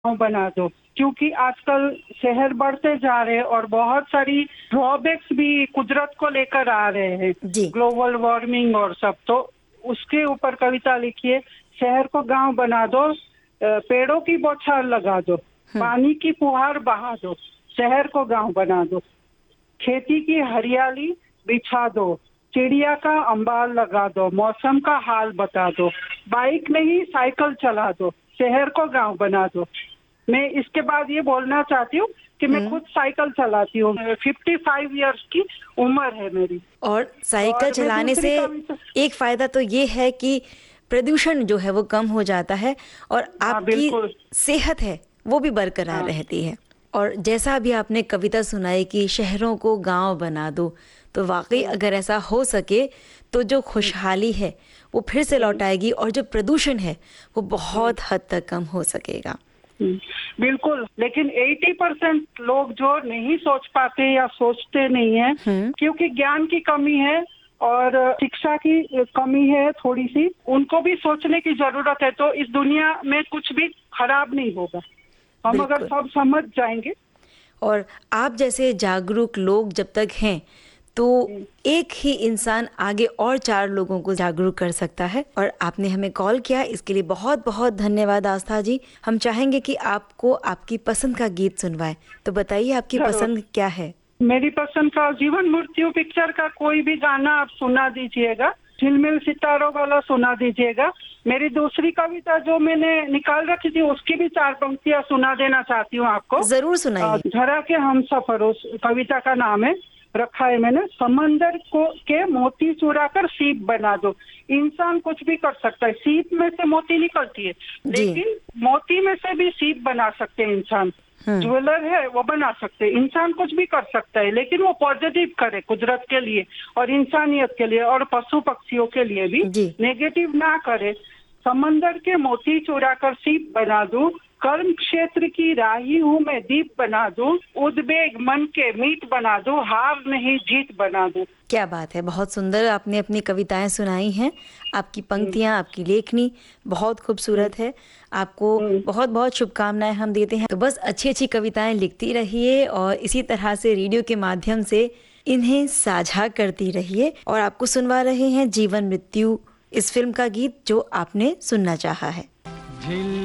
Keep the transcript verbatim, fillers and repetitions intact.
बना दो, क्योंकि आजकल शहर बढ़ते जा रहे हैं और बहुत सारी ड्रॉबैक्स भी कुदरत को लेकर आ रहे हैं, जी। ग्लोबल वार्मिंग और सब। तो उसके ऊपर कविता लिखिए, शहर को गांव बना दो, अ, पेड़ों की बौछार लगा दो, पानी की फुहार बहा दो, शहर को गांव बना दो, खेती की हरियाली बिछा दो, चिड़िया का अंबार लगा दो, मौसम का हाल बता दो, बाइक नहीं साइकिल चला दो, शहर को गांव बना दो। मैं इसके बाद ये बोलना चाहती हूँ कि मैं खुद साइकिल चलाती हूँ, फिफ्टी फाइव ईयर्स की उम्र है मेरी। और साइकिल और मैं चलाने दूसरी से कविता- एक फायदा तो ये है कि प्रदूषण जो है वो कम हो जाता है और हाँ, आपकी बिल्कुल। सेहत है वो भी बरकरार हाँ। रहती है। और जैसा अभी आपने कविता सुनाई कि शहरों को गांव बना दो, तो वाकई अगर ऐसा हो सके तो जो खुशहाली है वो फिर से लौट आएगी और जो प्रदूषण है वो बहुत हद तक कम हो सकेगा। हम्म, बिल्कुल। लेकिन अस्सी परसेंट लोग जो नहीं सोच पाते या सोचते नहीं है, क्योंकि ज्ञान की कमी है और शिक्षा की कमी है थोड़ी सी, उनको भी सोचने की जरूरत है। तो इस दुनिया में कुछ भी खराब नहीं होगा हम अगर बिल्कुल। सब समझ जाएंगे। और आप जैसे जागरूक लोग जब तक हैं तो एक ही इंसान आगे और चार लोगों को जागरूक कर सकता है। और आपने हमें कॉल किया, इसके लिए बहुत बहुत धन्यवाद आस्था जी। हम चाहेंगे कि आपको आपकी पसंद का गीत सुनवाएं, तो बताइए आपकी जरूर। पसंद क्या है? मेरी पसंद का जीवन मृत्यु पिक्चर का कोई भी गाना आप सुना दीजिएगा, झिलमिल सितारों वाला सुना दीजिएगा। मेरी दूसरी कविता जो मैंने निकाल रखी थी उसकी भी चार पंक्तियां सुना देना चाहती हूँ आपको। जरूर सुनाइए। धरा के हम सफर, उस कविता का नाम है, रखा है मैंने। समंदर को के मोती चुरा कर सीप बना दो। इंसान कुछ भी कर सकता है, सीप में से मोती निकलती है, लेकिन मोती में से भी सीप बना सकते हैं इंसान। ज्वेलर है वो बना सकते हैं, इंसान कुछ भी कर सकता है, लेकिन वो पॉजिटिव करे कुदरत के लिए और इंसानियत के लिए और पशु पक्षियों के लिए भी, नेगेटिव ना करे। समंदर के मोती चुरा कर सीप बना दूं, कर्म क्षेत्र की राही हूँ मैं दीप बना दूं, उद्वेग मन के मीत बना दूं, हार नहीं जीत बना दूं। क्या बात है, बहुत सुंदर आपने अपनी कविताएं सुनाई हैं। आपकी पंक्तियां, आपकी लेखनी बहुत खूबसूरत है। आपको बहुत बहुत शुभकामनाएं हम देते हैं। तो बस अच्छी अच्छी कविताएं लिखती रहिए और इसी तरह से रेडियो के माध्यम से इन्हें साझा करती रहिए। और आपको सुनवा रहे हैं जीवन मृत्यु इस फिल्म का गीत जो आपने सुनना चाहा है।